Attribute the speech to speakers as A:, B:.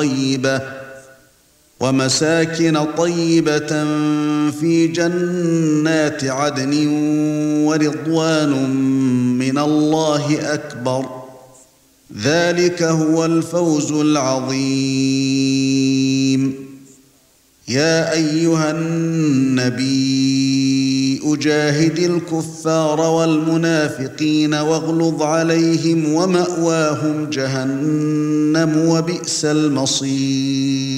A: طيبة ومساكن طيبة في جنات عدن ورضوان من الله أكبر ذلك هو الفوز العظيم. يا أيها النبي جاهد الكفار والمنافقين واغلظ عليهم ومأواهم جهنم وبئس المصير.